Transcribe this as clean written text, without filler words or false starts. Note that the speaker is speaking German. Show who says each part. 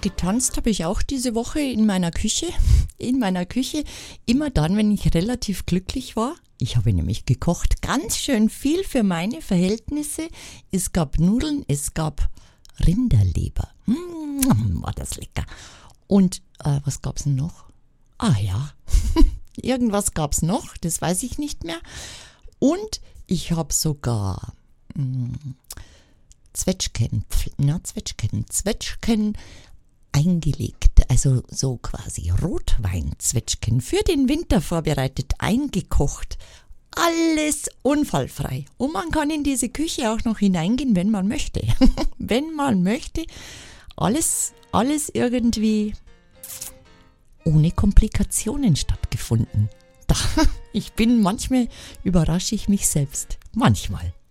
Speaker 1: getanzt habe ich auch diese Woche in meiner Küche. Immer dann, wenn ich relativ glücklich war. Ich habe nämlich gekocht, ganz schön viel für meine Verhältnisse. Es gab Nudeln, es gab Rinderleber. War das lecker. Und was gab's denn noch? Ah ja, irgendwas gab's noch, das weiß ich nicht mehr. Und ich habe sogar Zwetschgen eingelegt, also so quasi Rotweinzwetschgen für den Winter vorbereitet, eingekocht. Alles unfallfrei. Und man kann in diese Küche auch noch hineingehen, wenn man möchte. Wenn man möchte. Alles irgendwie ohne Komplikationen stattgefunden. Manchmal überrasche ich mich selbst. Manchmal.